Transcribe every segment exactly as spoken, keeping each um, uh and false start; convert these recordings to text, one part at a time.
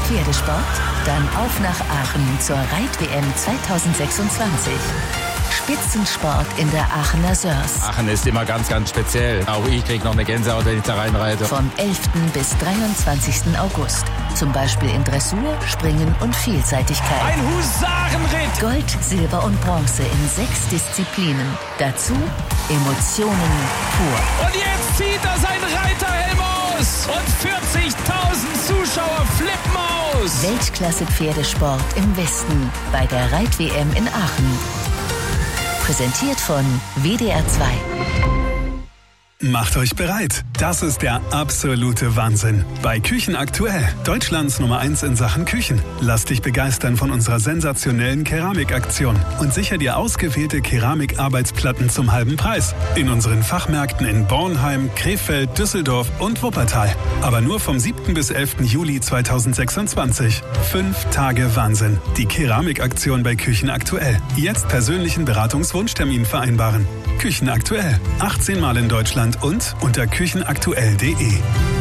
Pferdesport? Dann auf nach Aachen zur Reit-W M zwanzig sechsundzwanzig. Spitzensport in der Aachener Sörs. Aachen ist immer ganz, ganz speziell. Auch ich kriege noch eine Gänsehaut, wenn ich da reinreite. Vom elften bis dreiundzwanzigsten August. Zum Beispiel in Dressur, Springen und Vielseitigkeit. Ein Husarenritt! Gold, Silber und Bronze in sechs Disziplinen. Dazu Emotionen pur. Und jetzt zieht er seinen Reiterhelm aus. Und vierzigtausend Zuschauer flippen aus. Weltklasse-Pferdesport im Westen bei der Reit-W M in Aachen. Präsentiert von W D R zwei. Macht euch bereit. Das ist der absolute Wahnsinn. Bei Küchen aktuell. Deutschlands Nummer eins in Sachen Küchen. Lass dich begeistern von unserer sensationellen Keramikaktion und sicher dir ausgewählte Keramikarbeitsplatten zum halben Preis. In unseren Fachmärkten in Bornheim, Krefeld, Düsseldorf und Wuppertal. Aber nur vom siebten bis elften Juli zweitausendsechsundzwanzig. Fünf Tage Wahnsinn. Die Keramikaktion bei Küchen aktuell. Jetzt persönlichen Beratungswunschtermin vereinbaren. Küchen aktuell. achtzehn Mal in Deutschland und unter küchenaktuell punkt de.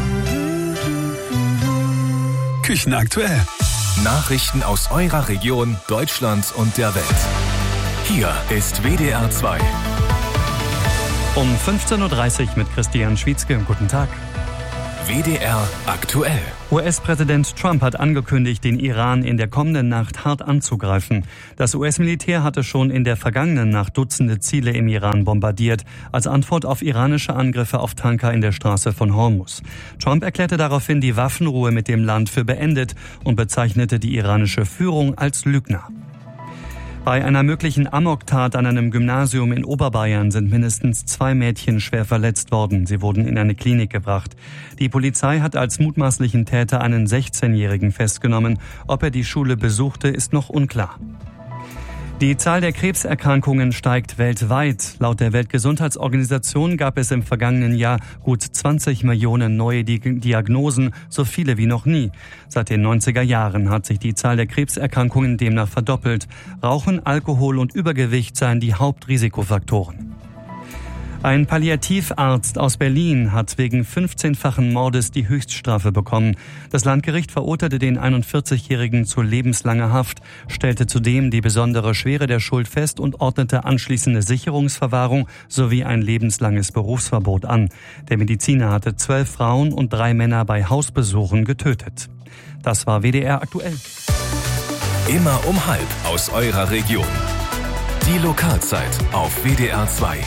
Küchen aktuell. Nachrichten aus eurer Region, Deutschland und der Welt. Hier ist W D R zwei. Um fünfzehn Uhr dreißig mit Christian Schwietzke. Guten Tag. W D R aktuell. U S-Präsident Trump hat angekündigt, den Iran in der kommenden Nacht hart anzugreifen. Das U S-Militär hatte schon in der vergangenen Nacht Dutzende Ziele im Iran bombardiert, als Antwort auf iranische Angriffe auf Tanker in der Straße von Hormuz. Trump erklärte daraufhin die Waffenruhe mit dem Land für beendet und bezeichnete die iranische Führung als Lügner. Bei einer möglichen Amoktat an einem Gymnasium in Oberbayern sind mindestens zwei Mädchen schwer verletzt worden. Sie wurden in eine Klinik gebracht. Die Polizei hat als mutmaßlichen Täter einen sechzehnjährigen festgenommen. Ob er die Schule besuchte, ist noch unklar. Die Zahl der Krebserkrankungen steigt weltweit. Laut der Weltgesundheitsorganisation gab es im vergangenen Jahr gut zwanzig Millionen neue Diagnosen, so viele wie noch nie. Seit den neunziger Jahren hat sich die Zahl der Krebserkrankungen demnach verdoppelt. Rauchen, Alkohol und Übergewicht seien die Hauptrisikofaktoren. Ein Palliativarzt aus Berlin hat wegen fünfzehnfachen Mordes die Höchststrafe bekommen. Das Landgericht verurteilte den einundvierzigjährigen zu lebenslanger Haft, stellte zudem die besondere Schwere der Schuld fest und ordnete anschließende Sicherungsverwahrung sowie ein lebenslanges Berufsverbot an. Der Mediziner hatte zwölf Frauen und drei Männer bei Hausbesuchen getötet. Das war W D R aktuell. Immer um halb aus eurer Region. Die Lokalzeit auf W D R zwei.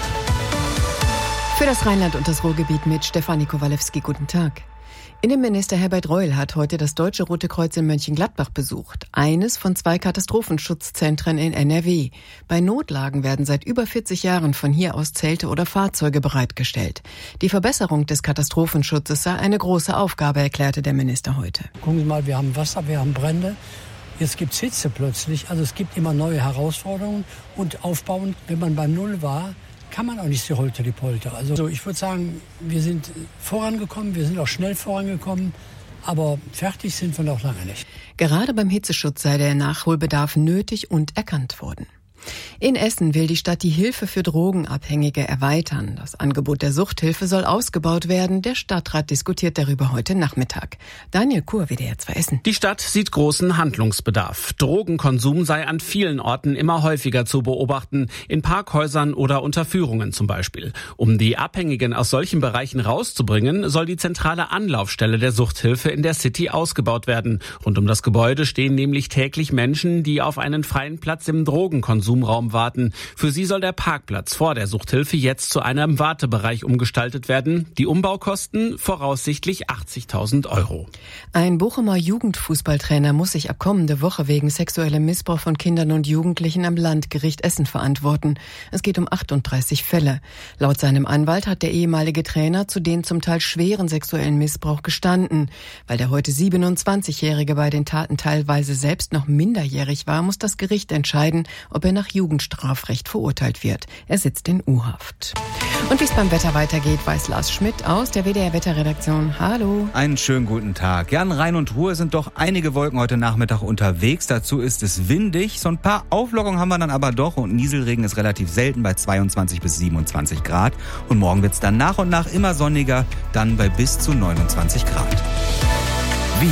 Für das Rheinland und das Ruhrgebiet mit Stefanie Kowalewski. Guten Tag. Innenminister Herbert Reul hat heute das Deutsche Rote Kreuz in Mönchengladbach besucht. Eines von zwei Katastrophenschutzzentren in N R W. Bei Notlagen werden seit über vierzig Jahren von hier aus Zelte oder Fahrzeuge bereitgestellt. Die Verbesserung des Katastrophenschutzes sei eine große Aufgabe, erklärte der Minister heute. Gucken Sie mal, wir haben Wasser, wir haben Brände. Jetzt gibt es Hitze plötzlich. Also es gibt immer neue Herausforderungen. Und aufbauend, wenn man beim Null war, kann man auch nicht so holter die Polter. Also ich würde sagen, wir sind vorangekommen, wir sind auch schnell vorangekommen, aber fertig sind wir noch lange nicht. Gerade beim Hitzeschutz sei der Nachholbedarf nötig und erkannt worden. In Essen will die Stadt die Hilfe für Drogenabhängige erweitern. Das Angebot der Suchthilfe soll ausgebaut werden. Der Stadtrat diskutiert darüber heute Nachmittag. Daniel Kur, W D R zwei Essen. Die Stadt sieht großen Handlungsbedarf. Drogenkonsum sei an vielen Orten immer häufiger zu beobachten, in Parkhäusern oder Unterführungen zum Beispiel. Um die Abhängigen aus solchen Bereichen rauszubringen, soll die zentrale Anlaufstelle der Suchthilfe in der City ausgebaut werden. Rund um das Gebäude stehen nämlich täglich Menschen, die auf einen freien Platz im Drogenkonsum Raum warten. Für sie soll der Parkplatz vor der Suchthilfe jetzt zu einem Wartebereich umgestaltet werden. Die Umbaukosten voraussichtlich achtzigtausend Euro. Ein Bochumer Jugendfußballtrainer muss sich ab kommende Woche wegen sexuellem Missbrauch von Kindern und Jugendlichen am Landgericht Essen verantworten. Es geht um achtunddreißig Fälle. Laut seinem Anwalt hat der ehemalige Trainer zu den zum Teil schweren sexuellen Missbrauch gestanden. Weil der heute siebenundzwanzigjährige bei den Taten teilweise selbst noch minderjährig war, muss das Gericht entscheiden, ob er nach Jugendstrafrecht verurteilt wird. Er sitzt in U-Haft. Und wie es beim Wetter weitergeht, weiß Lars Schmidt aus der W D R-Wetterredaktion. Hallo. Einen schönen guten Tag. Ja, in Rhein und Ruhr sind doch einige Wolken heute Nachmittag unterwegs. Dazu ist es windig. So ein paar Auflockungen haben wir dann aber doch. Und Nieselregen ist relativ selten bei zweiundzwanzig bis siebenundzwanzig Grad. Und morgen wird es dann nach und nach immer sonniger, dann bei bis zu neunundzwanzig Grad. Wir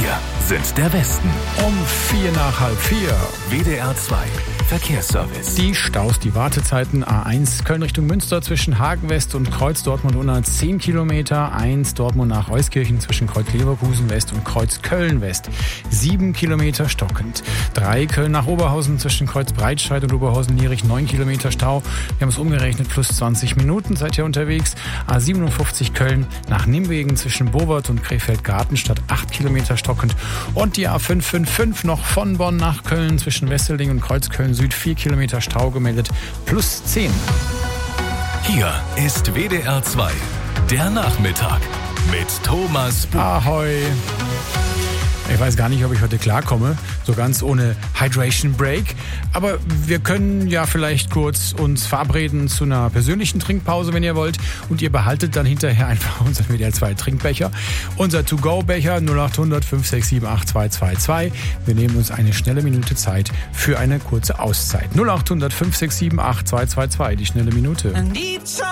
sind der Westen. Um vier nach halb vier. W D R zwei Verkehrsservice. Die Staus, die Wartezeiten A eins Köln Richtung Münster zwischen Hagen West und Kreuz Dortmund Unna zehn Kilometer. eins Dortmund nach Euskirchen zwischen Kreuz Leverkusen West und Kreuz Köln West sieben Kilometer stockend. drei Köln nach Oberhausen zwischen Kreuz Breitscheid und Oberhausen-Nierich neun Kilometer Stau. Wir haben es umgerechnet, plus zwanzig Minuten seid ihr unterwegs. A siebenundfünfzig Köln nach Nimwegen zwischen Bovert und Krefeld-Gartenstadt acht Kilometer stockend. Und die A fünf fünf fünf noch von Bonn nach Köln zwischen Wesseling und Kreuzköln Süd vier Kilometer Stau gemeldet, plus zehn. Hier ist W D R zwei, der Nachmittag mit Thomas Buch. Ahoi. Ich weiß gar nicht, ob ich heute klarkomme, so ganz ohne Hydration Break. Aber wir können ja vielleicht kurz uns verabreden zu einer persönlichen Trinkpause, wenn ihr wollt. Und ihr behaltet dann hinterher einfach unseren W D R zwei Trinkbecher. Unser To-Go-Becher null acht hundert fünf sechs sieben acht zwei zwei zwei. Wir nehmen uns eine schnelle Minute Zeit für eine kurze Auszeit. null acht hundert fünf sechs sieben acht zwei zwei zwei, die schnelle Minute.